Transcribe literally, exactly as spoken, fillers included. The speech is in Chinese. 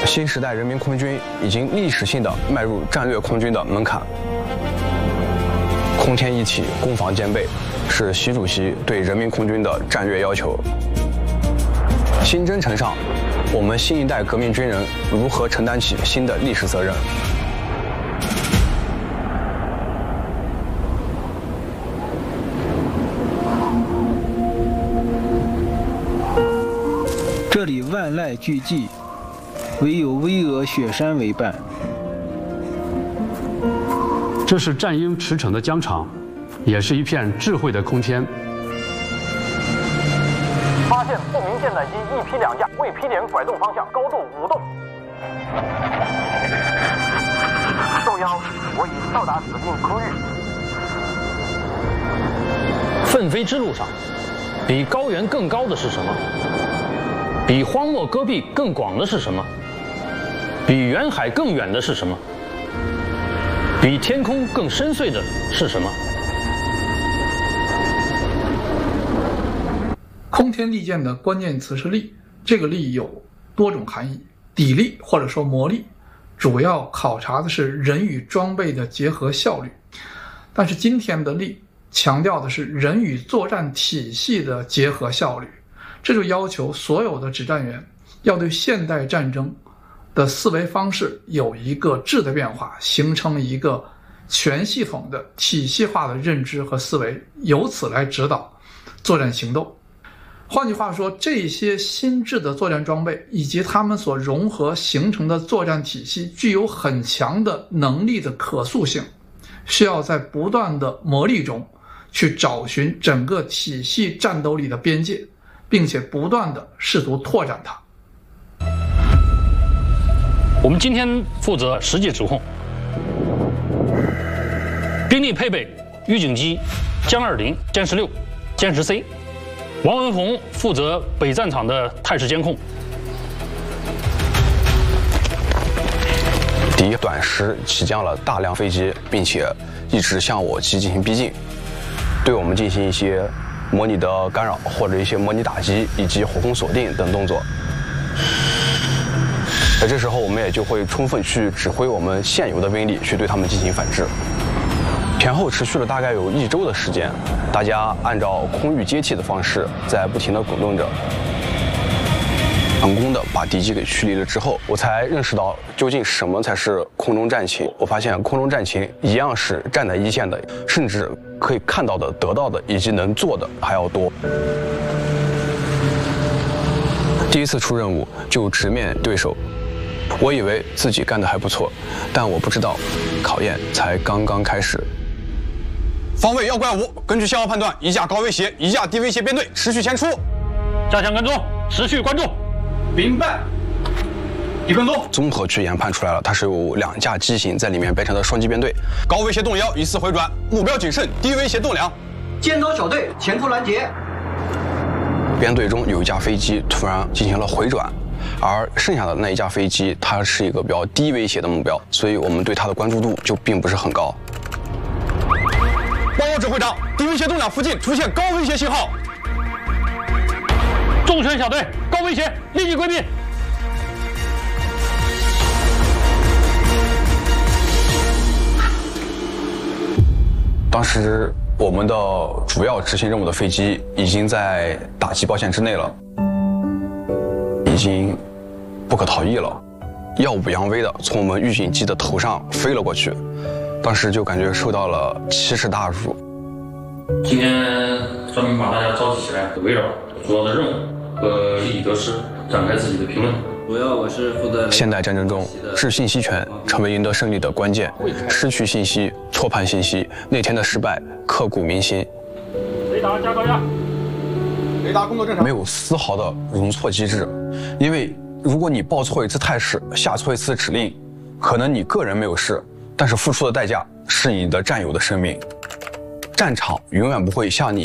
新时代人民空军已经历史性的迈入战略空军的门槛。空天一体，攻防兼备，是习主席对人民空军的战略要求。新征程上，我们新一代革命军人如何承担起新的历史责任？ 这里万籁俱寂，唯有巍峨雪山为伴。 这是战鹰驰骋的疆场，也是一片智慧的空天。 发现不明舰载机一批两架，为 P 点拐动方向，高度五洞。受邀，我已到达指定空域。 奋飞之路上，比高原更高的是什么？比荒漠戈壁更广的是什么？比远海更远的是什么？比天空更深邃的是什么？ 空天利剑的关键词是力，这个力有多种含义，砥砺或者说磨砺，主要考察的是人与装备的结合效率。但是今天的力强调的是人与作战体系的结合效率。这就要求所有的指战员要对现代战争的思维方式有一个质的变化，形成一个全系统的体系化的认知和思维，由此来指导作战行动。换句话说，这些新制的作战装备以及它们所融合形成的作战体系具有很强的能力的可塑性，需要在不断的磨砺中去找寻整个体系战斗力的边界，并且不断地试图拓展它。 我们今天负责实际指控，兵力配备预警机歼二零、歼十六、歼十 C， 王文宏负责北战场的态势监控。 敌短时起降了大量飞机，并且一直向我机进行逼近，对我们进行一些模拟的干扰或者一些模拟打击以及火攻锁定等动作。在这时候，我们也就会充分去指挥我们现有的兵力去对他们进行反制。前后持续了大概有一周的时间，大家按照空域接替的方式在不停地滚动着，成功的把敌机给驱离了之后，我才认识到究竟什么才是空中战情。我发现空中战情一样是站在一线的，甚至可以看到的、得到的以及能做的还要多。第一次出任务就直面对手，我以为自己干得还不错，但我不知道考验才刚刚开始。 方位要怪五，根据信号判断，一架高威胁，一架低威胁编队持续前出， 加强跟踪，持续关注。 明白。一分钟。 综合去研判出来了，它是有两架机型在里面编成的双机编队。 高威胁动幺，依次回转，目标谨慎；低威胁动两。 尖刀小队前后拦截。 编队中有一架飞机突然进行了回转，而剩下的那一架飞机，它是一个比较低威胁的目标，所以我们对它的关注度就并不是很高。 报告指挥长，低威胁动两附近出现高威胁信号。 重拳小队，高威胁，立即规避。 当时我们的主要执行任务的飞机已经在打击包线之内了，已经不可逃逸了，耀武扬威的从我们预警机的头上飞了过去，当时就感觉受到了奇耻大辱。 今天专门把大家召集起来，围绕主要的任务和利益得失展开自己的评论。 主要我是负责现代战争中，制信息权成为赢得胜利的关键。失去信息，错判信息，那天的失败刻骨铭心。 雷达加高压， 雷达工作正常。 没有丝毫的容错机制，因为如果你报错一次态势，下错一次指令，可能你个人没有事，但是付出的代价是你的战友的生命。战场永远不会像你